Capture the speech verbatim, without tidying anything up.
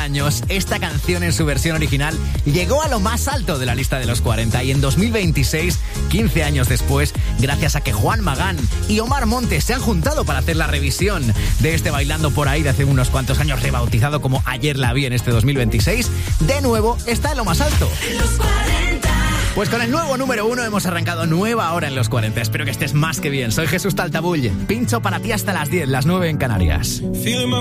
años, esta canción en su versión original llegó a lo más alto de la lista de los cuarenta y en dos mil veintiséis, quince años después, gracias a que Juan Magán y Omar Montes se han juntado para hacer la revisión de este Bailando por ahí de hace unos cuantos años, rebautizado como Ayer la vi en este dos mil veintiséis, de nuevo está en lo más alto. Los cuarenta. Pues con el nuevo número uno hemos arrancado nueva hora en los cuarenta. Espero que estés más que bien. Soy Jesús Taltabull. Pincho para ti hasta las diez, las nueve en Canarias.